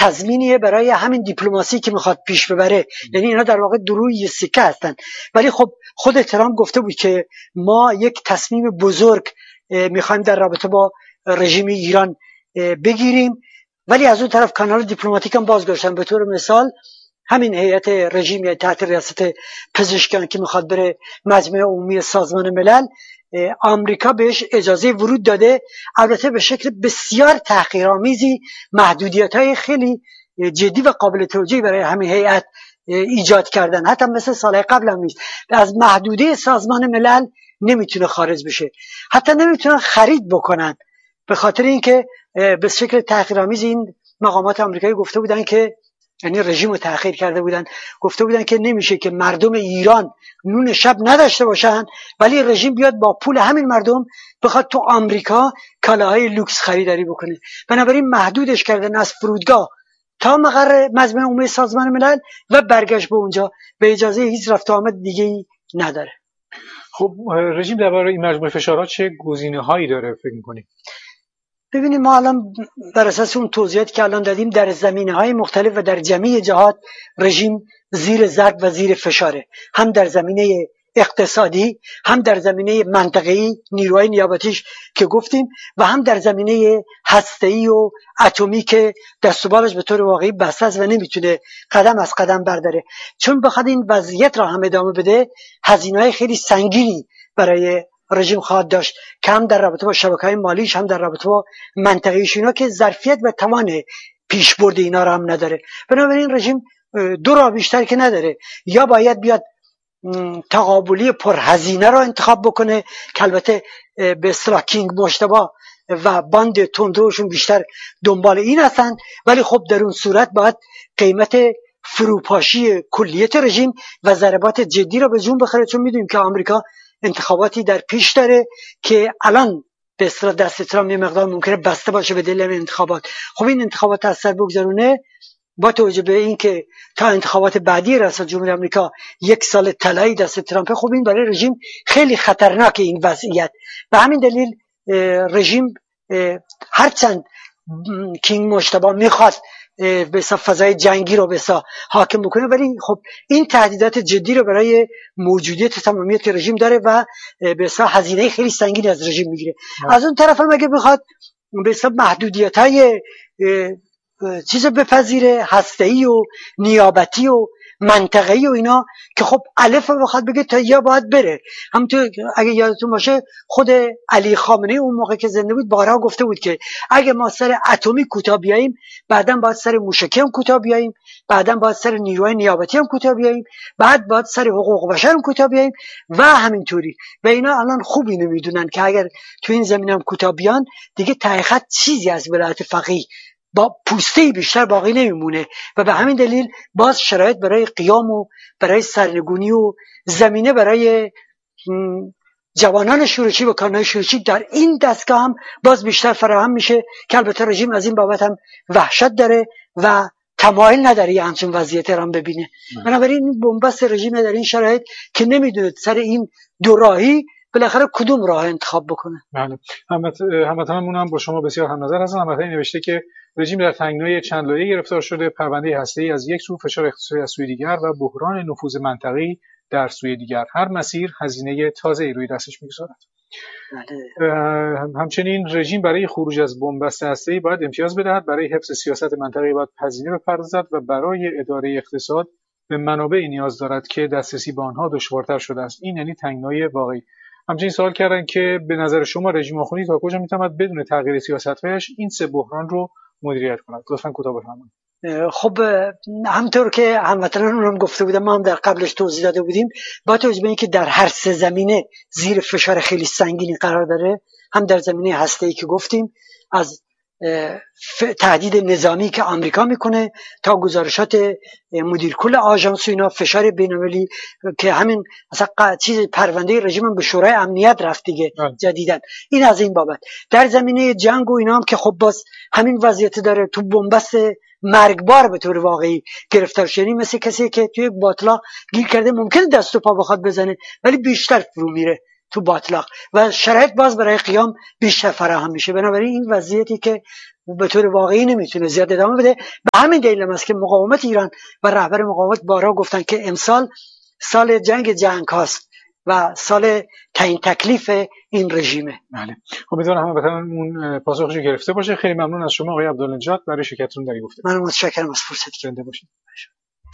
تضمینیه برای همین دیپلماسی که میخواد پیش ببره. یعنی اینا در واقع دروی سکه هستن. ولی خب خود ترامپ گفته بود که ما یک تصمیم بزرگ میخوایم در رابطه با رژیم ایران بگیریم، ولی از اون طرف کانال دیپلماتیک هم بازگشتن. به طور مثال همین هیئت رژیم تحت ریاست پزشکیان که میخواد بره مجمع عمومی سازمان ملل، آمریکا بهش اجازه ورود داده، البته به شکل بسیار تحقیرآمیزی محدودیت‌های خیلی جدی و قابل توجهی برای همین هیئت ایجاد کردن. حتی مثل سال قبل هم نیست، از محدوده سازمان ملل نمیتونه خارج بشه، حتی نمیتونن خرید بکنن، به خاطر اینکه به شکل تحقیرآمیز این مقامات آمریکایی گفته بودن که، یعنی رژیم رو تحقیر کرده بودن، گفته بودن که نمیشه که مردم ایران نون شب نداشته باشن ولی رژیم بیاد با پول همین مردم بخواد تو آمریکا کالاهای لوکس خریداری بکنه. بنابراین محدودش کردن از فرودگاه تا مقر مجمع عمومی سازمان ملل و برگشت به اونجا، به اجازه هیچ رفت و آمد دیگه‌ای نداره. خب رژیم درباره این مجموعه فشارات چه گزینه‌هایی داره فکر می‌کنید؟ ببینید ما الان بر اساس اون توضیحاتی که الان دادیم در زمینه‌های مختلف و در جمعی جهات رژیم زیر ضرب و زیر فشاره، هم در زمینه اقتصادی، هم در زمینه منطقه‌ای نیروهای نیابتیش که گفتیم، و هم در زمینه هسته‌ای و اتمی که دست و بالش به طور واقعی بسته است و نمیتونه قدم از قدم برداره. چون بخواد این وضعیت را هم ادامه بده، هزینه‌های خیلی سنگینی برای رژیم خواهد داشت که هم در رابطه با شبکه‌های مالیش، هم در رابطه با منطقه‌ایش، اینا که ظرفیت و توان پیشبرد اینا را هم نداره. بنابراین رژیم دو راه بیشتر که نداره، یا باید بیاد تقابلی پرهزینه را انتخاب بکنه که البته به اصطلاح کینگ مجتبی و باند تندروشون بیشتر دنبال این هستن، ولی خب در اون صورت باید قیمت فروپاشی کلیت رژیم و ضربات جدی را به جون بخره، چون میدونیم که آمریکا انتخاباتی در پیش داره که الان به اصطلاح دست ترامپ یه مقدار ممکنه بسته باشه به دلیل انتخابات. خب این انتخابات از سر بگذرونه، با توجه به این که تا انتخابات بعدی ریاست جمهوری آمریکا یک سال طلایی دست ترامپ، خب این برای رژیم خیلی خطرناک این وضعیت. و همین دلیل رژیم هرچند کینگ مجتبی میخواست به فضای جنگی رو بسا حاکم بکنه، ولی خب این تهدیدات جدی رو برای موجودیت تمامیت رژیم داره و به هزینه خیلی سنگین از رژیم میگیره. از اون طرف هم اگه بخواد به محدودیت‌های چیز بپذیره، هسته‌ای و نیابتی و منطقه‌ای و اینا، که خب الف بخواد بگه تا یا باید بره. همونطور اگه یادتون باشه خود علی خامنه‌ای اون موقع که زنده بود بارها گفته بود که اگه ما سر اتمی کوتاه بیاییم، بعداً باید سر موشکی هم کوتاه بیاییم، بعداً باید سر نیروهای نیابتی هم کوتاه بیاییم، بعد باید سر حقوق بشر هم کوتاه بیاییم و همینطوری. و اینا الان خوب اینو میدونن که اگر تو این زمینه هم کوتاه بیان، دیگه ته خط چیزی از ولایت فقیه با پوسته‌ای بیشتر باقی نمیمونه و به همین دلیل باز شرایط برای قیام و برای سرنگونی و زمینه برای جوانان شورشی و کارکنان شورشی در این دستگاه هم باز بیشتر فراهم میشه که البته رژیم از این بابت هم وحشت داره و تمایل نداره یه همچین وضعیتی رو ببینه. بنابراین بنبست رژیم در این شرایط که نمیدونه سر این دو راهی بالاخره کدوم راه انتخاب بکنه. بله، هموطنمون هم با شما بسیار هم نظر هستن. هموطنی نوشته که رژیم در تنگنای چند لایه‌ای گرفتار شده، پرونده هسته‌ای از یک سو، فشار اقتصادی از سوی دیگر و بحران نفوذ منطقه‌ای در سوی دیگر. هر مسیر هزینه تازه‌ای روی دستش می‌گذارد. همچنین رژیم برای خروج از بنبست هسته‌ای باید امتیاز بدهد، برای حفظ سیاست منطقه‌ای باید هزینه بپردازد و برای اداره اقتصاد به منابعی نیاز دارد که دسترسی به آنها دشوارتر شده است. این یعنی تنگنای واقعی. همچنین سوال کردن که به نظر شما رژیم آخوندی تا کجا میتواند بدون تغییر سیاست‌هایش این سه بحران رو مدیریت کند؟ لطفاً کوتاه بفرمایید. خب همطور که هموطنان هم گفته بودم، ما هم در قبلش توضیح داده بودیم، با توجه به اینکه در هر سه زمینه زیر فشار خیلی سنگینی قرار داره، هم در زمینه هسته‌ای که گفتیم از تهدید نظامی که آمریکا میکنه تا گزارشات مدیر کل آژانس و اینا، فشار بین‌المللی که همین مثلا چیز پرونده رژیم هم به شورای امنیت رفت دیگه جدیدن. این از این بابت. در زمینه جنگ و اینا هم که خب باز همین وضعیت داره، تو بنبست مرگبار به طور واقعی گرفتار شدنی، مثل کسی که توی باطلا گیر کرده ممکنه دست و پا بخواد بزنه ولی بیشتر فرو میره تو باطلاق و شرایط باز برای قیام بیشتر فراهم میشه. بنابراین این وضعیتی که به طور واقعی نمیتونه زیاد ادامه بده. به همین دلیل است که مقاومت ایران و رهبر مقاومت بارها گفتن که امسال سال جنگ هاست و سال تعیین تکلیف این رژیمه. بله، امیدوارم هموطنمون پاسخش گرفته باشه. خیلی ممنون از شما آقای عبدالنجات برای شرکتتون در این گفتگو. من متشکرم از فرصتی. زنده باشید.